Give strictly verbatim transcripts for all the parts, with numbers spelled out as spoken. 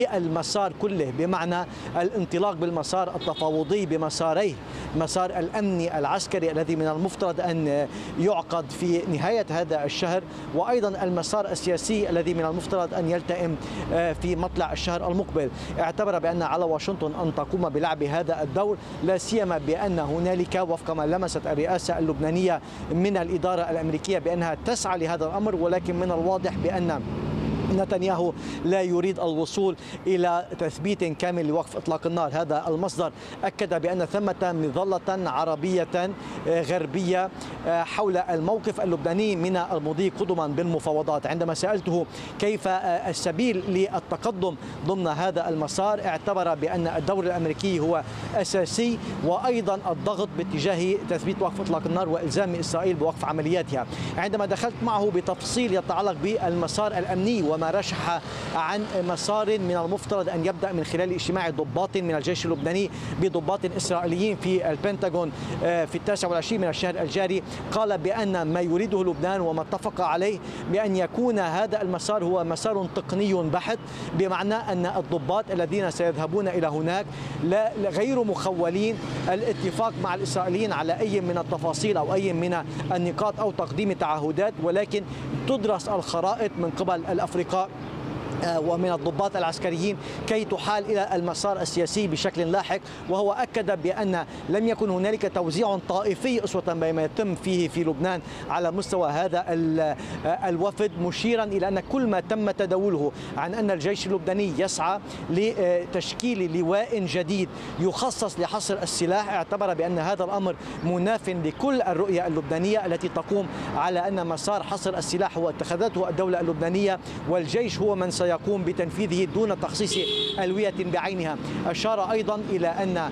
المسار كله، بمعنى الانطلاق بالمسار التفاوضي بمساريه، مسار الأمني العسكري الذي من المفترض أن يعقد في نهاية هذا الشهر، وأيضا المسار السياسي الذي من المفترض أن يلتئم في مطلع الشهر المقبل. اعتبر بأن على واشنطن أن تقوم بلعب هذا الدور، لا سيما بأن هنالك وفق ما لمست الرئاسة اللبنانية من الإدارة الأمريكية بأنها تسعى لهذا الأمر، ولكن من الواضح بأن نتنياهو لا يريد الوصول إلى تثبيت كامل لوقف إطلاق النار. هذا المصدر أكد بأن ثمة مظلة عربية غربية حول الموقف اللبناني من المضي قدما بالمفاوضات. عندما سألته كيف السبيل للتقدم ضمن هذا المسار، اعتبر بأن الدور الأمريكي هو أساسي، وأيضا الضغط باتجاه تثبيت وقف إطلاق النار وإلزام إسرائيل بوقف عملياتها. عندما دخلت معه بتفصيل يتعلق بالمسار الأمني وما رشح عن مسار من المفترض أن يبدأ من خلال اجتماع ضباط من الجيش اللبناني بضباط إسرائيليين في البنتاغون في التاسع والعشرين من الشهر الجاري، قال بأن ما يريده لبنان وما اتفق عليه بأن يكون هذا المسار هو مسار تقني بحت، بمعنى أن الضباط الذين سيذهبون إلى هناك لا غير مخولين الاتفاق مع الإسرائيليين على أي من التفاصيل أو أي من النقاط أو تقديم تعهدات، ولكن تدرس الخرائط من قبل الأفريقيين ومن الضباط العسكريين كي تحال إلى المسار السياسي بشكل لاحق. وهو أكد بأن لم يكن هنالك توزيع طائفي أسوة بما يتم فيه في لبنان على مستوى هذا الوفد، مشيرا إلى أن كل ما تم تداوله عن أن الجيش اللبناني يسعى لتشكيل لواء جديد يخصص لحصر السلاح، اعتبر بأن هذا الأمر مناف لكل الرؤية اللبنانية التي تقوم على أن مسار حصر السلاح هو اتخذته الدولة اللبنانية، والجيش هو من سيقوم يقوم بتنفيذه دون تخصيص ألوية بعينها. أشار أيضا إلى أن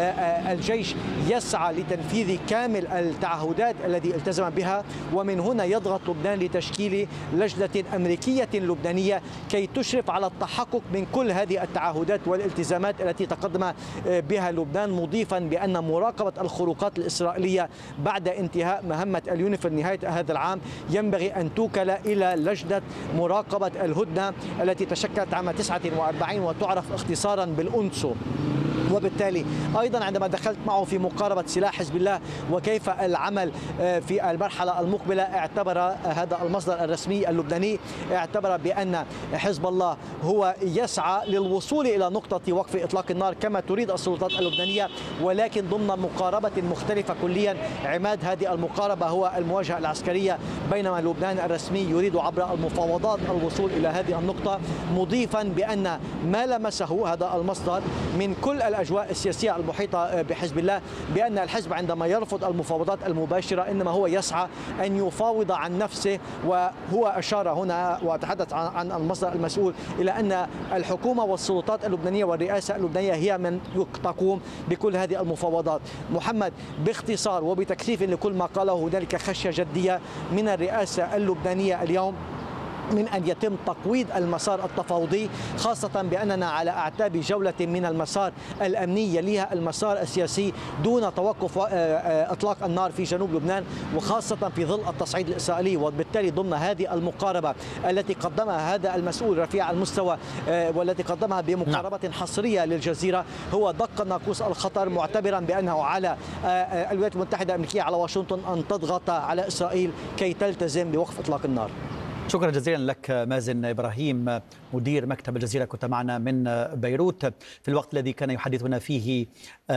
الجيش يسعى لتنفيذ كامل التعهدات التي التزم بها، ومن هنا يضغط لبنان لتشكيل لجنة أمريكية لبنانية كي تشرف على التحقق من كل هذه التعهدات والالتزامات التي تقدم بها لبنان، مضيفا بأن مراقبة الخروقات الإسرائيلية بعد انتهاء مهمة اليونيفيل نهاية هذا العام ينبغي أن توكل إلى لجنة مراقبة الهدنة التي تشكلت عام تسعة وأربعين وتعرف اختصارا بالأونسو. وبالتالي أيضا عندما دخلت معه في مقاربة سلاح حزب الله وكيف العمل في المرحلة المقبلة، اعتبر هذا المصدر الرسمي اللبناني اعتبر بأن حزب الله هو يسعى للوصول إلى نقطة وقف إطلاق النار كما تريد السلطات اللبنانية، ولكن ضمن مقاربة مختلفة كليا. عماد هذه المقاربة هو المواجهة العسكرية، بينما لبنان الرسمي يريد عبر المفاوضات الوصول إلى هذه النقطة، مضيفا بأن ما لمسه هذا المصدر من كل الأجواء السياسية المحيطة بحزب الله بأن الحزب عندما يرفض المفاوضات المباشرة إنما هو يسعى أن يفاوض عن نفسه. وهو أشار هنا وتحدث عن المصدر المسؤول إلى أن الحكومة والسلطات اللبنانية والرئاسة اللبنانية هي من تقوم بكل هذه المفاوضات. محمد، باختصار وبتكثيف لكل ما قاله، هنالك خشية جدية من الرئاسة اللبنانية اليوم من أن يتم تقويض المسار التفاوضي، خاصة بأننا على أعتاب جولة من المسار الأمني يليها المسار السياسي دون توقف إطلاق النار في جنوب لبنان، وخاصة في ظل التصعيد الإسرائيلي. وبالتالي ضمن هذه المقاربة التي قدمها هذا المسؤول رفيع المستوى والتي قدمها بمقاربة حصرية للجزيرة، هو دق ناقوس الخطر، معتبرا بأنه على الولايات المتحدة الأمريكية على واشنطن أن تضغط على إسرائيل كي تلتزم بوقف إطلاق النار. شكرا جزيلا لك مازن إبراهيم، مدير مكتب الجزيرة، كنت معنا من بيروت. في الوقت الذي كان يحدثنا فيه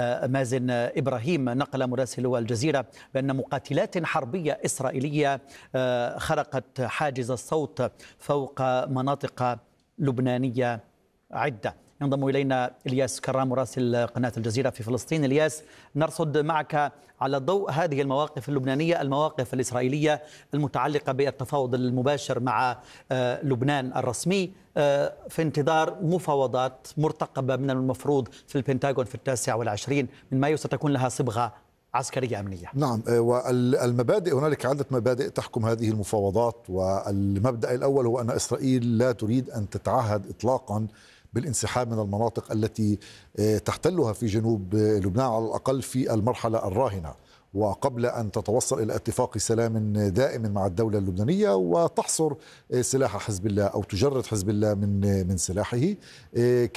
مازن إبراهيم، نقل مراسل الجزيرة بأن مقاتلات حربية إسرائيلية خرقت حاجز الصوت فوق مناطق لبنانية عدة. ينضم إلينا إلياس كرام مراسل قناة الجزيرة في فلسطين. إلياس، نرصد معك على ضوء هذه المواقف اللبنانية، المواقف الإسرائيلية المتعلقة بالتفاوض المباشر مع لبنان الرسمي في انتظار مفاوضات مرتقبة من المفروض في البنتاغون في التاسع والعشرين من مايو ستكون لها صبغة عسكرية أمنية. نعم، والمبادئ، هنالك عدة مبادئ تحكم هذه المفاوضات، والمبدأ الأول هو أن إسرائيل لا تريد أن تتعهد إطلاقا بالانسحاب من المناطق التي تحتلها في جنوب لبنان، على الأقل في المرحلة الراهنة. وقبل أن تتوصل إلى اتفاق سلام دائم مع الدولة اللبنانية وتحصر سلاح حزب الله أو تجرد حزب الله من من سلاحه.